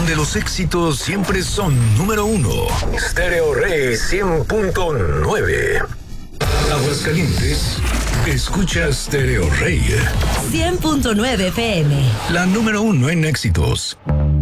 donde los éxitos siempre son número uno. Stereo Rey 100.9. Aguascalientes, escucha Stereo Rey 100.9 FM. La número uno en éxitos.